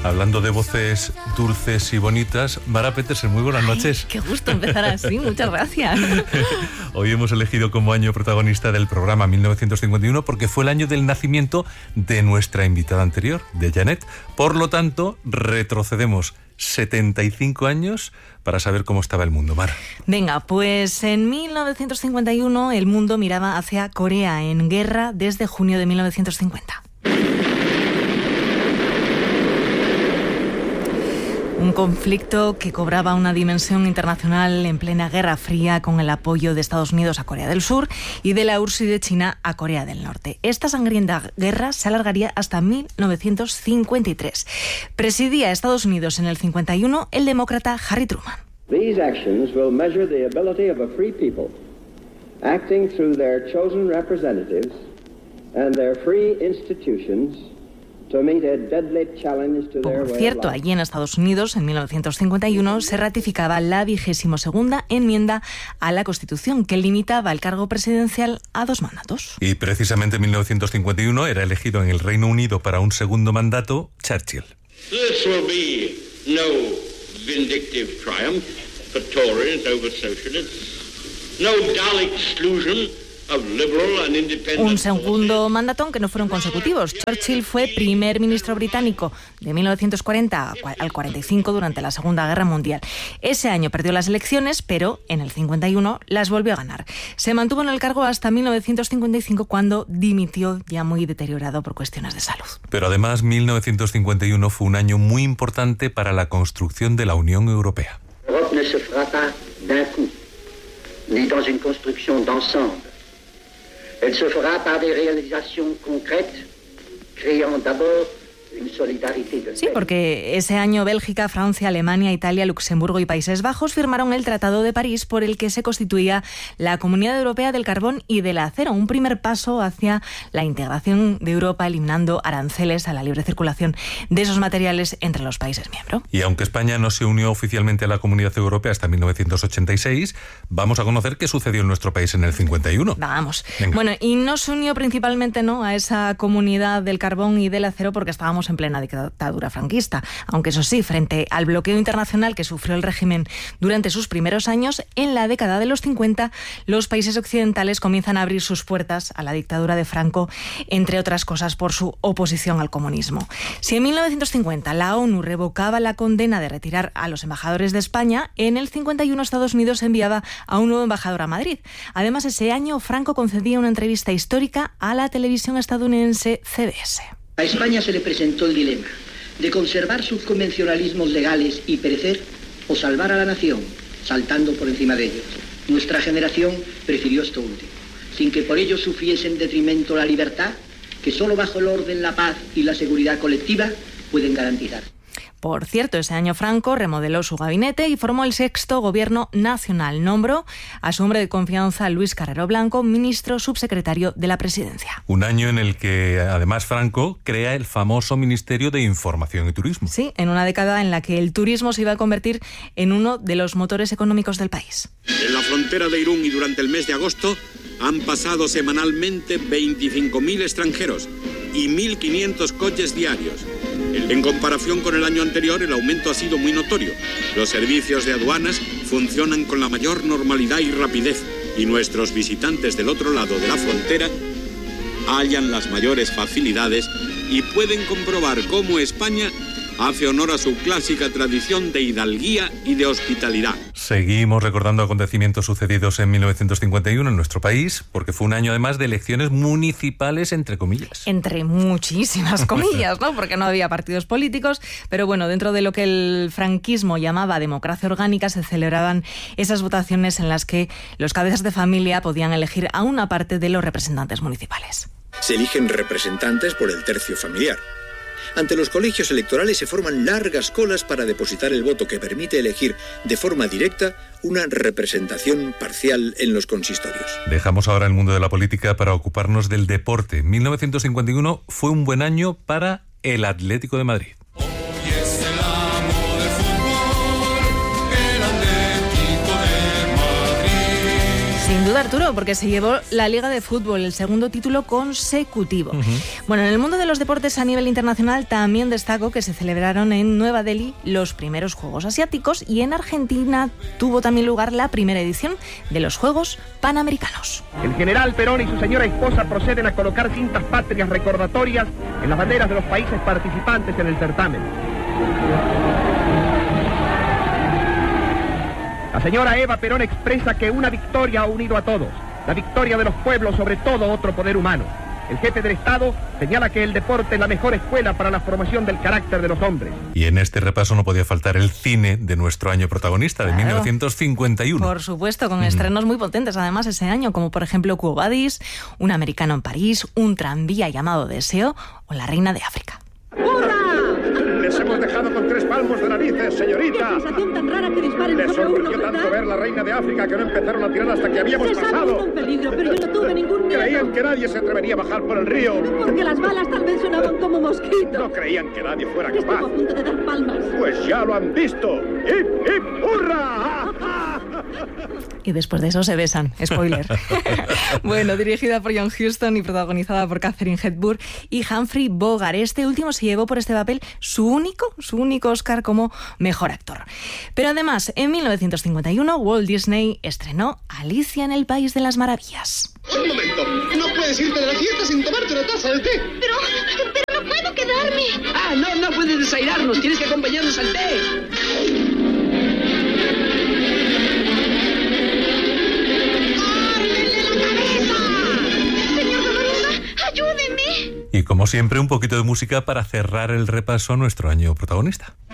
Hablando de voces dulces y bonitas, Mara Petersen, muy buenas noches. Qué gusto empezar así, muchas gracias. Hoy hemos elegido como año protagonista del programa 1951 porque fue el año del nacimiento de nuestra invitada anterior, de Janet. Por lo tanto, retrocedemos 75 años para saber cómo estaba el mundo. Mara. Venga, pues en 1951 el mundo miraba hacia Corea en guerra desde junio de 1950. Un conflicto que cobraba una dimensión internacional en plena Guerra Fría con el apoyo de Estados Unidos a Corea del Sur y de la URSS y de China a Corea del Norte. Esta sangrienta guerra se alargaría hasta 1953. Presidía Estados Unidos en el 51 el demócrata Harry Truman. These actions will measure the ability of a free people, acting through their chosen representatives and their free institutions, to meet a deadly challenge to their way of life. Por cierto, allí en Estados Unidos, en 1951, se ratificaba la 22ª enmienda a la Constitución, que limitaba el cargo presidencial a 2 mandatos. Y precisamente en 1951 era elegido en el Reino Unido para un segundo mandato Churchill. This will be no vindictive triumph for Tories over socialists, no dull exclusion of liberal and independent. Un segundo mandato, aunque no fueron consecutivos. Churchill fue primer ministro británico de 1940 al 45 durante la Segunda Guerra Mundial. Ese año perdió las elecciones, pero en el 51 las volvió a ganar. Se mantuvo en el cargo hasta 1955, cuando dimitió ya muy deteriorado por cuestiones de salud. Pero además 1951 fue un año muy importante para la construcción de la Unión Europea. L'Europe ne se fera pas d'un coup, ni dans une construction d'ensemble. Elle se fera par des réalisations concrètes, créant d'abord une solidarité de Sí, porque ese año Bélgica, Francia, Alemania, Italia, Luxemburgo y Países Bajos firmaron el Tratado de París, por el que se constituía la Comunidad Europea del Carbón y del Acero, un primer paso hacia la integración de Europa, eliminando aranceles a la libre circulación de esos materiales entre los países miembros. Y aunque España no se unió oficialmente a la Comunidad Europea hasta 1986, vamos a conocer qué sucedió en nuestro país en el 51. Vamos. Venga. Bueno, y no se unió principalmente a esa Comunidad del Carbón y del Acero porque estábamos en plena dictadura franquista, aunque eso sí, frente al bloqueo internacional que sufrió el régimen durante sus primeros años, en la década de los 50, los países occidentales comienzan a abrir sus puertas a la dictadura de Franco, entre otras cosas por su oposición al comunismo. Si en 1950 la ONU revocaba la condena de retirar a los embajadores de España, en el 51 Estados Unidos enviaba a un nuevo embajador a Madrid. Además, ese año Franco concedía una entrevista histórica a la televisión estadounidense CBS. A España se le presentó el dilema de conservar sus convencionalismos legales y perecer, o salvar a la nación, saltando por encima de ellos. Nuestra generación prefirió esto último, sin que por ello sufriese en detrimento la libertad, que solo bajo el orden, la paz y la seguridad colectiva pueden garantizar. Por cierto, ese año Franco remodeló su gabinete y formó el 6º Gobierno Nacional. Nombró a su hombre de confianza, Luis Carrero Blanco, ministro subsecretario de la Presidencia. Un año en el que, además, Franco crea el famoso Ministerio de Información y Turismo. Sí, en una década en la que el turismo se iba a convertir en uno de los motores económicos del país. En la frontera de Irún y durante el mes de agosto han pasado semanalmente 25.000 extranjeros y 1.500 coches diarios. En comparación con el año anterior, el aumento ha sido muy notorio. Los servicios de aduanas funcionan con la mayor normalidad y rapidez, y nuestros visitantes del otro lado de la frontera hallan las mayores facilidades y pueden comprobar cómo España hace honor a su clásica tradición de hidalguía y de hospitalidad. Seguimos recordando acontecimientos sucedidos en 1951 en nuestro país, porque fue un año además de elecciones municipales, entre comillas. Entre muchísimas comillas, ¿no? Porque no había partidos políticos, pero bueno, dentro de lo que el franquismo llamaba democracia orgánica, se celebraban esas votaciones en las que los cabezas de familia podían elegir a una parte de los representantes municipales. Se eligen representantes por el tercio familiar. Ante los colegios electorales se forman largas colas para depositar el voto que permite elegir de forma directa una representación parcial en los consistorios. Dejamos ahora el mundo de la política para ocuparnos del deporte. 1951 fue un buen año para el Atlético de Madrid. Sin duda duda, Arturo, porque se llevó la Liga de Fútbol, el segundo título consecutivo. Bueno, en el mundo de los deportes a nivel internacional también destaco que se celebraron en Nueva Delhi los primeros Juegos Asiáticos y en Argentina tuvo también lugar la primera edición de los Juegos Panamericanos. El general Perón y su señora esposa proceden a colocar cintas patrias recordatorias en las banderas de los países participantes en el certamen. La señora Eva Perón expresa que una victoria ha unido a todos, la victoria de los pueblos sobre todo otro poder humano. El jefe del Estado señala que el deporte es la mejor escuela para la formación del carácter de los hombres. Y en este repaso no podía faltar el cine de nuestro año protagonista, de 1951. Por supuesto, con estrenos muy potentes además ese año, como por ejemplo Quo Vadis, Un americano en París, Un tranvía llamado Deseo o La reina de África. ¡Hurra! Les hemos dejado con 3 palmos de narices, señorita. ¡Qué sensación tan rara que disparen Les sobre uno, sorprendió tanto ¿verdad? ver la reina de África que no empezaron a tirar hasta que habíamos Se sabe pasado. un peligro, pero yo no tuve ningún miedo. Creían que nadie se atrevería a bajar por el río. Porque las balas tal vez sonaban como mosquitos. No creían que nadie fuera Estuvo capaz. a punto de dar palmas. Pues ya lo han visto. ¡Hip, hip, hurra! Y después de eso se besan, spoiler. Bueno, dirigida por John Huston y protagonizada por Katharine Hepburn y Humphrey Bogart. Este último se llevó por este papel su único Oscar como mejor actor. Pero además, en 1951, Walt Disney estrenó Alicia en el País de las Maravillas. Un momento, no puedes irte de la fiesta sin tomarte una taza de té. Pero no puedo quedarme. Ah, no puedes desairarnos, tienes que acompañarnos al té. ¡Ayúdeme! Y como siempre, un poquito de música para cerrar el repaso a nuestro año protagonista.